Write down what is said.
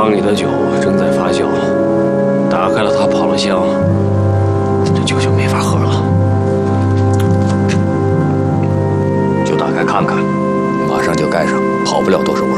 缸里的酒正在发酵，打开了它泡了香，这酒就没法喝了。 就打开看看，马上就盖上，跑不了多少弯。